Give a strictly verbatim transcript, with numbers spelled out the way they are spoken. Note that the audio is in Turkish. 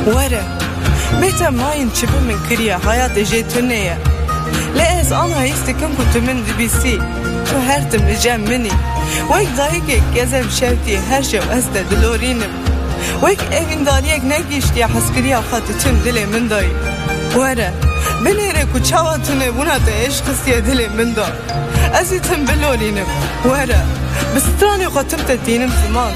وره بيتا ماين شبه من كريا حياتي جيتونية لا از انا هيستكم كنت من دبيسي وهرتم لجام مني ويك ضايقك يزم شوتي هرشة وأسدى دلورينم ويك evin dariyek ne geçti ya haskiriya xatıtın dile min dayı were binere ku çavatune buna da eş kısiye dile min da azitim bilorinim were bistrani xatım te dinim zaman